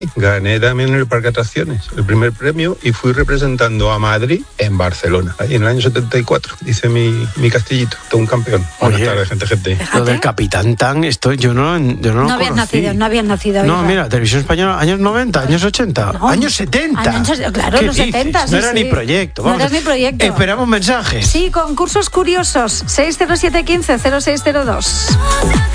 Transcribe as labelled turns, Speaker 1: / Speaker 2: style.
Speaker 1: Gané también en el Parque de Atracciones el primer premio y fui representando a Madrid en Barcelona, ahí en el año 74. Hice mi castillito, todo un campeón. Buenas tardes, gente.
Speaker 2: Lo del Capitán Tan, esto yo no lo
Speaker 3: habías
Speaker 2: conocí.
Speaker 3: No habías nacido.
Speaker 2: No, mira, Televisión Española, años 90, años 80,
Speaker 3: No.
Speaker 2: años 70.
Speaker 3: Claro,
Speaker 2: ¿Qué
Speaker 3: los
Speaker 2: dices?
Speaker 3: 70, sí,
Speaker 2: No era
Speaker 3: sí.
Speaker 2: ni proyecto.
Speaker 3: No era ni proyecto.
Speaker 2: Esperamos mensajes.
Speaker 3: Sí, concursos curiosos. 60715 0602.